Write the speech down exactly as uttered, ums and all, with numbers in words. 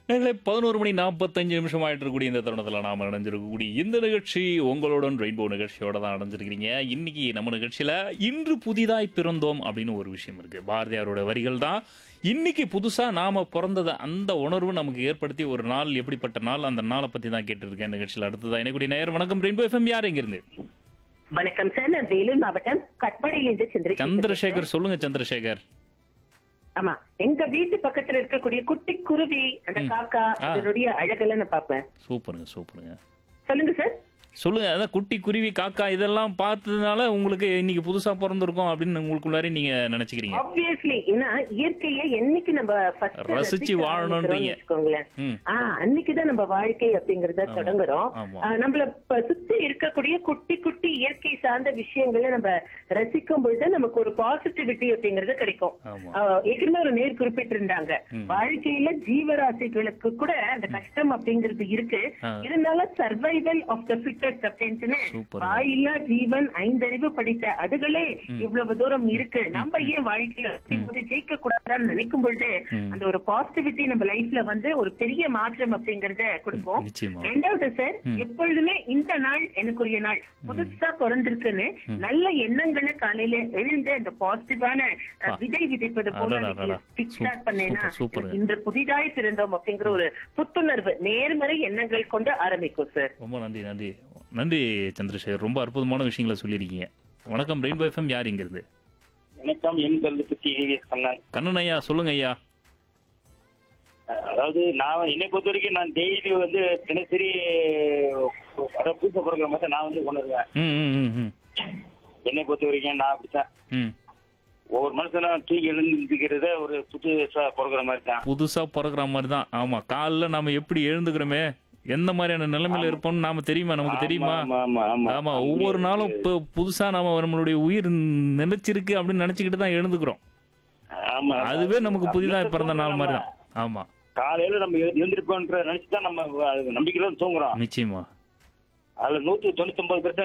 நேர்களே பதினொரு மணி நாற்பத்தஞ்சு நிமிஷம் ஆயிட்டு இருக்கக்கூடிய இந்த தருணத்தில் நாம் அடைஞ்சிருக்கக்கூடிய இந்த நிகழ்ச்சி உங்களுடன் ரெயின்போ நிகழ்ச்சியோட தான் அடைஞ்சிருக்கிறீங்க. இன்னைக்கு நம்ம நிகழ்ச்சியில் இன்று புதிதாய் பிறந்தோம் அப்படின்னு ஒரு விஷயம் இருக்கு. பாரதியாரோட வரிகள் தான் இன்னைக்கு புதுசாக நாம பிறந்ததை அந்த உணர்வு நமக்கு ஏற்படுத்தி ஒரு நாள் எப்படிப்பட்ட நாள் அந்த நாளை பற்றி தான் கேட்டுருக்கேன் நிகழ்ச்சியில். அடுத்ததான் எனக்குடைய நேயர் வணக்கம் ரெயின்போ எஃப்எம் யார் எங்கிருந்து? வணக்கம் சார், நான் வேலூர் மாவட்டம் கட்பாடியிலிருந்து சந்திரசேகர். சந்திரசேகர் சொல்லுங்க சந்திரசேகர். ஆமா, எங்க வீட்டு பக்கத்துல இருக்கக்கூடிய குட்டி குருவி அந்த காக்கா அதனுடைய அழகெல்லாம் நான் பாப்பேன். சூப்பருங்க சூப்பருங்க. சொல்லுங்க சார். சொல்லுங்க. அதான் குட்டி குருவி காக்கா இதெல்லாம் பார்த்ததுனால உங்களுக்கு இன்னைக்கு புதுசா பிறந்திருக்கோம் அப்படின்னு உங்களுக்குள்ளாரே நீங்க நினைச்சுக்கிறீங்க. ஆப்வியஸ்லி, ஏன்னா இயற்கையை என்னைக்கு நம்ம first ரசிச்சு வாழணும்ன்றீங்க. வச்சுக்கோங்களேன், ஆஹ் அன்னைக்குதான் நம்ம வாழ்க்கை அப்படிங்கறத தொடங்குறோம். ஆஹ் நம்மள ப- சுத்தி இருக்கக்கூடிய குட்டி குட்டி இயற்கை சார்ந்த விஷயங்களை நம்ம ரசிக்கும் பொழுது நமக்கு ஒரு பாசிட்டிவிட்டி அப்படிங்கறது கிடைக்கும். ஆமா. ஆஹ் ஏற்கனவே ஒரு நேர் குறிப்பிட்டிருந்தாங்க, வாழ்க்கையில ஜீவராசிகளுக்கு கூட அந்த கஷ்டம் அப்படிங்கிறது இருக்கு, இருந்தாலும் சர்வைவல் ஆஃப் த ஃபிட்டஸ்ட் அப்படின்னு சூப்பர். வாயில்லா ஜீவன் ஐந்தறிவு படித்த அதுகளே இவ்வளவு தூரம் இருக்கு, நம்ம ஏன் வாழ்க்கையில அப்படிங்கும்போது ஜெயிக்க கூடாதுன்னு நினைக்கும் பொழுது அந்த ஒரு பாசிட்டிவிட்டி நம்ம லைஃப்ல வந்து ஒரு பெரிய மாற்றம் அப்படிங்கறத கொடுக்கும். நிச்சயமா. ரெண்டாவது சார், எப்பொழுதுமே இந்த நாள் எனக்குரிய நாள், புதுசா பிறந்திருக்குன்னு நல்ல எண்ணங்களை காலையில எழுந்து அந்த பாசிட்டிவான அஹ், விதை விதைப்பது போல அடடடடா. ஸ்டார்ட் பண்ணேன்னா சூப்பர், சூப்பருங்க. இன்று புதிதாய் பிறந்தோம் அப்படிங்கிற ஒரு புத்துணர்வு நேர்மறை எண்ணங்கள் கொண்டு ஆரம்பிக்கும் சார். ரொம்ப நன்றி நன்றி நன்றி சந்திரசேகர். ரொம்ப அற்புதமான விஷயங்களை சொல்லியிருக்கீங்க. வணக்கம் ரெயின்போ எஃப்எம் யார் இங்கிருந்து? வணக்கம், என் கல்வி பத்தி கண்ணன். கண்ணன் ஐயா சொல்லுங்க ஐயா. அதாவது நான் என்னை பொறுத்த வரைக்கும் நான் டெய்லி வந்து தினசரி அதாவது புதுசா பிறகுற மாதிரி நான் வந்து உணர்வேன். ம் ம் ம் ம் என்னை பொறுத்த வரைக்கும் நான் அப்படித்தான். ம் ஒவ்வொரு மனுஷனும் தூக்கி எழுந்துக்கிறத ஒரு புதுசா பிறகுற மாதிரி தான். புதுசா பிறக்கிற மாதிரி தான். ஆமா, காலைல நாம எப்படி எழுந்துக்கிறோமே, எந்த மாதிரியான நிலைமையில இருப்போம்னு நாம தெரியுமா, நமக்கு தெரியுமா? ஆமா, ஆமா, ஆமா. ஆமா, ஒவ்வொரு நாளும் இப்போ புதுசா நாம நம்மளுடைய உயிர் நிலைச்சிருக்கு அப்படின்னு நினைச்சுக்கிட்டு தான் எழுந்துக்கிறோம். ஆமா, அதுவே நமக்கு புதிதா பிறந்த நாள் மாதிரி தான். ஆமா, காலையில நம்ம எழு- எழுந்திருப்போன்ற நினைச்சுதான் நம்ம அது நம்பிக்கையில தூங்குறோம். நிச்சயமா. அதுல நூத்தி தொண்ணூத்தி ஒன்பது